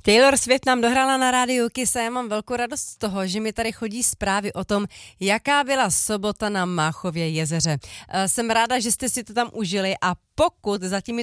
Taylor Swift nám dohrála na rádiu Kiss a já mám velkou radost z toho, že mi tady chodí zprávy o tom, jaká byla sobota na Máchově jezeře. Jsem ráda, že jste si to tam užili a pokud zatím